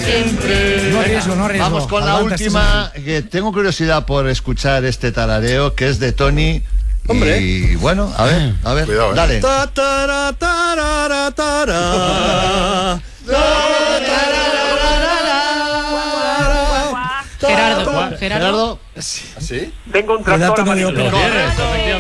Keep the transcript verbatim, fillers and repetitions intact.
siempre. No arriesgo, no arriesgo. Vamos con la Adelante, última, que tengo curiosidad por escuchar este tarareo, que es de Tony. Hombre. Y bueno, a ver, a ver, Cuidado, eh. dale. Ta, tara, tarara, tara. Gerardo, Gerardo. Gerardo. ¿Así? Tengo un Le da tractor tono de amarillo. ópera. Correcto, efectivamente.